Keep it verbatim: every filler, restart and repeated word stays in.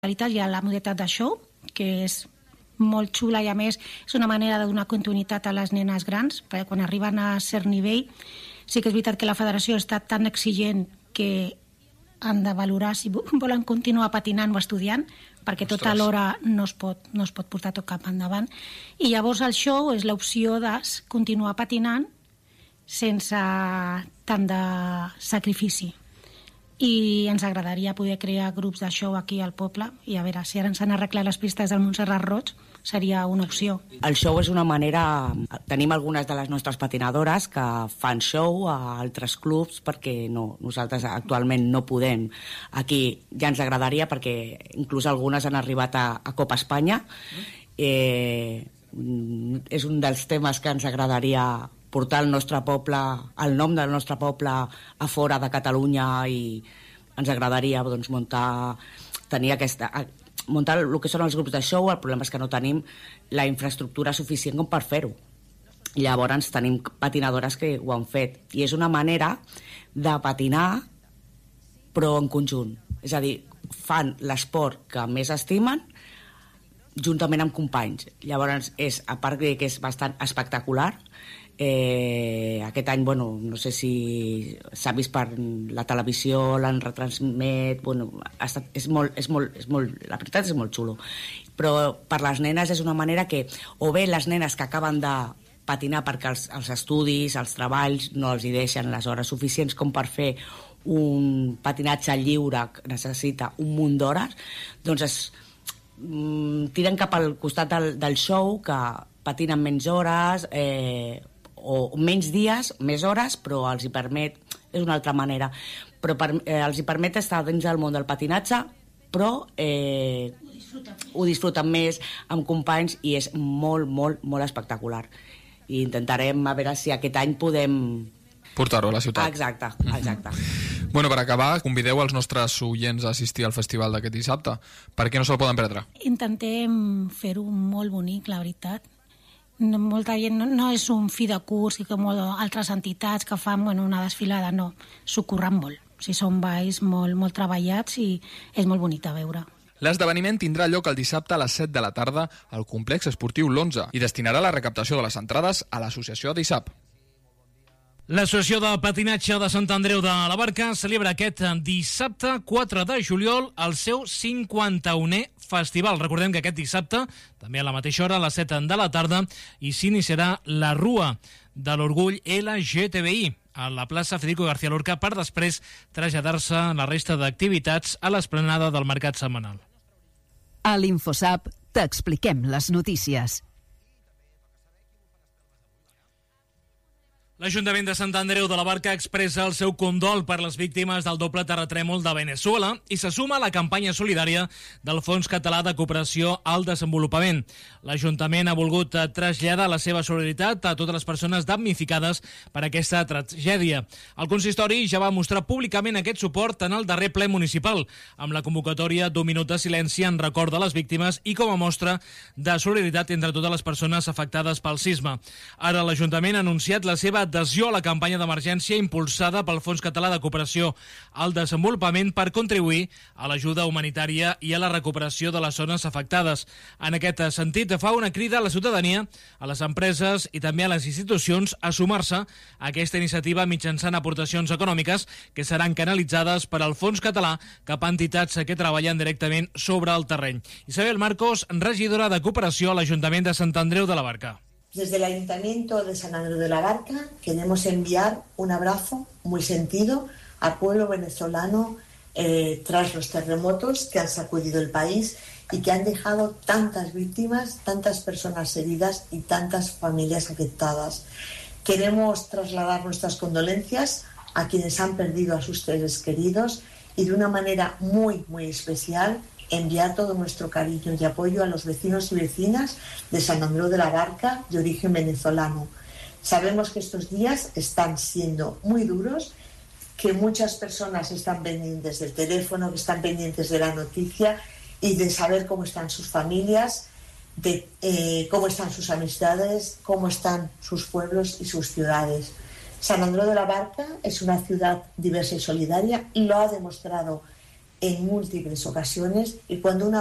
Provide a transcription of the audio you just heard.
Hi ha la modalitat de show, que és molt xula i a més és una manera de donar continuïtat a les nenes grans, perquè quan arriben a cert nivell sí que és veritat que la federació està tan exigent que han de valorar si volen continuar patinant o estudiant, perquè tota l'hora no es pot, no es pot portar tot cap endavant, i llavors el show és l'opció de continuar patinant sense tant de sacrifici. I ens agradaria poder crear grups de show aquí al poble i a veure, si ara ens han arreglat les pistes del Montserrat Roig seria una opció. El show és una manera... Tenim algunes de les nostres patinadores que fan show a altres clubs perquè no, nosaltres actualment no podem. Aquí ja ens agradaria perquè inclús algunes han arribat a, a Copa Espanya. Eh, és un dels temes que ens agradaria portar el nostre poble, el nom del nostre poble a fora de Catalunya, i ens agradaria doncs, muntar, tenir aquesta, muntar el que són els grups de show. El problema és que no tenim la infraestructura suficient com per fer-ho. Llavors tenim patinadores que ho han fet, i és una manera de patinar però en conjunt, és a dir, fan l'esport que més estimen juntament amb companys. Llavors és, a part que és bastant espectacular. Eh, aquest any, bueno, no sé si s'ha vist per la televisió, l'han retransmet, bueno, ha estat, és molt, és molt, és molt, la veritat és molt xulo, però per les nenes és una manera que, o bé les nenes que acaben de patinar perquè els, els estudis, els treballs no els hi deixen les hores suficients com per fer un patinatge lliure que necessita un munt d'hores, doncs es mm, tiren cap al costat del, del show, que patinen menys hores, eh, o menys dies, més hores, però els hi permet, és una altra manera, però per, eh, els hi permet estar dins del món del patinatge, però eh, ho disfruten més amb companys, i és molt, molt, molt espectacular. I intentarem a veure si aquest any podem portar-ho a la ciutat. Exacte, exacte. Mm-hmm. Bueno, per acabar, convideu els nostres oients a assistir al festival d'aquest dissabte. Per què no se'l poden perdre? Intentem fer-ho molt bonic, la veritat. No, molta gent, no, no és un fi de curs i com altres entitats que fan, bueno, una desfilada, no, s'ho curren molt. O sigui, són balls molt, molt treballats i és molt bonic de veure. L'esdeveniment tindrà lloc el dissabte a les set de la tarda al complex esportiu l'onze i destinarà la recaptació de les entrades a l'associació d'I S A P. L'Associació de Patinatge de Sant Andreu de la Barca celebra aquest dissabte quatre de juliol el seu cinquanta-unè festival. Recordem que aquest dissabte, també a la mateixa hora, a les set de la tarda, i s'iniciarà la Rua de l'Orgull L G T B I a la plaça Federico García Lorca, per després traslladar-se la resta d'activitats a l'esplanada del Mercat Setmanal. A l'InfoSap t'expliquem les notícies. L'Ajuntament de Sant Andreu de la Barca expressa el seu condol per les víctimes del doble terratrèmol de Veneçuela i se suma a la campanya solidària del Fons Català de Cooperació al Desenvolupament. L'Ajuntament ha volgut traslladar la seva solidaritat a totes les persones damnificades per aquesta tragèdia. El consistori ja va mostrar públicament aquest suport en el darrer ple municipal, amb la convocatòria d'un minut de silenci en record de les víctimes i com a mostra de solidaritat entre totes les persones afectades pel sisme. Ara l'Ajuntament ha anunciat la seva adhesió a la campanya d'emergència impulsada pel Fons Català de Cooperació al Desenvolupament per contribuir a l'ajuda humanitària i a la recuperació de les zones afectades. En aquest sentit, fa una crida a la ciutadania, a les empreses i també a les institucions a sumar-se a aquesta iniciativa mitjançant aportacions econòmiques que seran canalitzades per al Fons Català cap a entitats que treballen directament sobre el terreny. Isabel Marcos, regidora de Cooperació a l'Ajuntament de Sant Andreu de la Barca. Desde el Ayuntamiento de San Andreu de la Barca queremos enviar un abrazo muy sentido al pueblo venezolano eh, tras los terremotos que han sacudido el país y que han dejado tantas víctimas, tantas personas heridas y tantas familias afectadas. Queremos trasladar nuestras condolencias a quienes han perdido a sus seres queridos y de una manera muy, muy especial enviar todo nuestro cariño y apoyo a los vecinos y vecinas de San Andreu de la Barca de origen venezolano. Sabemos que estos días están siendo muy duros, que muchas personas están pendientes del teléfono, que están pendientes de la noticia y de saber cómo están sus familias, de eh, cómo están sus amistades, cómo están sus pueblos y sus ciudades. San Andreu de la Barca es una ciudad diversa y solidaria y lo ha demostrado en múltiples ocasiones y cuando una